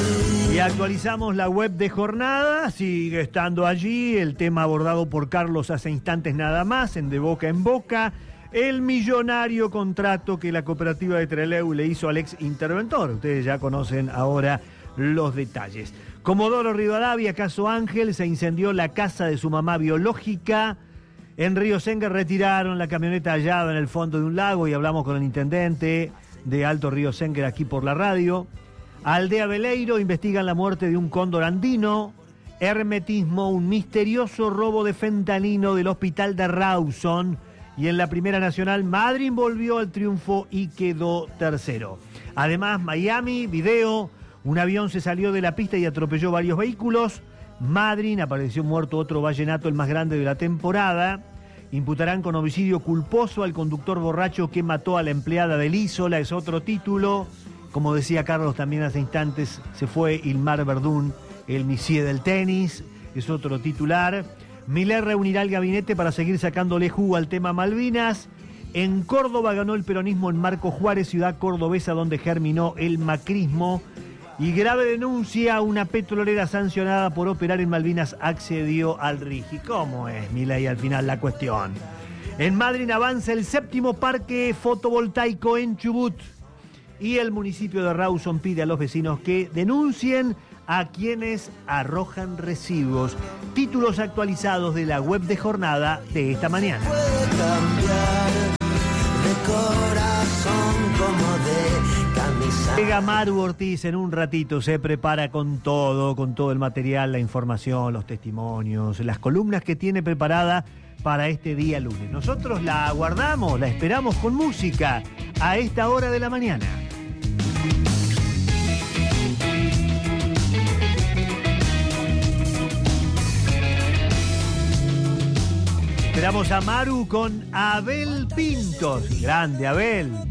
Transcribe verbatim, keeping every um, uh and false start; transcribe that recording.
Y actualizamos la web de Jornada, sigue estando allí el tema abordado por Carlos hace instantes nada más, en De Boca en Boca, el millonario contrato que la cooperativa de Trelew le hizo al ex interventor. Ustedes ya conocen ahora los detalles. Comodoro Rivadavia, caso Ángel, se incendió la casa de su mamá biológica. En Río Senga retiraron la camioneta hallada en el fondo de un lago y hablamos con el intendente de Alto Río Senga aquí por la radio. Aldea Veleiro, investigan la muerte de un cóndor andino. Hermetismo, un misterioso robo de fentanilo del hospital de Rawson. Y en la Primera Nacional, Madryn volvió al triunfo y quedó tercero. Además, Miami, video, un avión se salió de la pista y atropelló varios vehículos. Madryn, apareció muerto otro vallenato, el más grande de la temporada. Imputarán con homicidio culposo al conductor borracho que mató a la empleada del Isola, es otro título. Como decía Carlos también hace instantes, se fue Ilmar Verdún, el Messier del tenis, es otro titular. Milei reunirá el gabinete para seguir sacándole jugo al tema Malvinas. En Córdoba ganó el peronismo en Marco Juárez, ciudad cordobesa donde germinó el macrismo. Y grave denuncia, una petrolera sancionada por operar en Malvinas accedió al R I G I. ¿Cómo es, Milei, al final la cuestión? En Madryn avanza el séptimo parque fotovoltaico en Chubut. Y el municipio de Rawson pide a los vecinos que denuncien a quienes arrojan residuos. Títulos actualizados de la web de Jornada de esta mañana. Puede cambiar de corazón como de camisa. Llega Maru Ortiz en un ratito, se prepara con todo, con todo el material, la información, los testimonios, las columnas que tiene preparada para este día lunes. Nosotros la aguardamos, la esperamos con música a esta hora de la mañana. Esperamos a Maru con Abel Pintos. Grande, Abel.